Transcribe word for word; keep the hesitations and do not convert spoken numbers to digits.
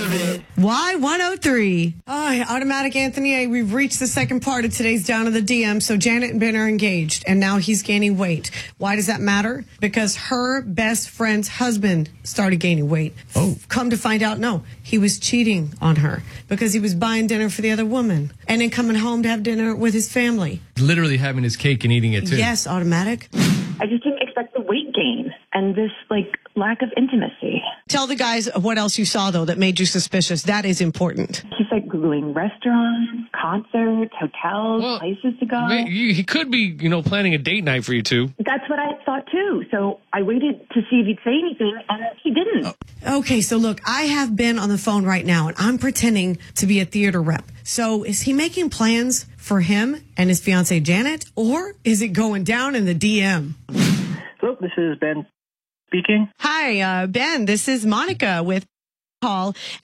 of it. Y one oh three. Oh, Automatic Anthony A. We've reached the second part of today's Down to the D M. So Janet and Ben are engaged, and now he's gaining weight. Why does that matter? Because her best friend's husband started gaining weight. Oh. Come to find out, no, he was cheating on her because he was buying dinner for the other woman and then coming home to have dinner with his family. Literally having his cake and eating it, too. Yes, Automatic. I just didn't expect the weight gain and this, like, lack of intimacy. Tell the guys what else you saw, though, that made you suspicious. That is important. He's, like, Googling restaurants, concerts, hotels, Well, places to go. Wait, you- he could be, you know, planning a date night for you two. That's what I thought, too. So I waited to see if he'd say anything, and he didn't. Okay, so look, I have Ben on the phone right now, and I'm pretending to be a theater rep. So is he making plans for him and his fiancée Janet, or is it going down in the D M? Hello, this is Ben speaking. Hi, uh, Ben. This is Monica with Call.